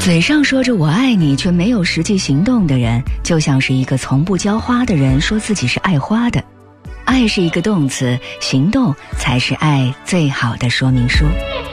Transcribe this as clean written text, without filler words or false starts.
嘴上说着我爱你却没有实际行动的人，就像是一个从不浇花的人说自己是爱花的。爱是一个动词，行动才是爱最好的说明书。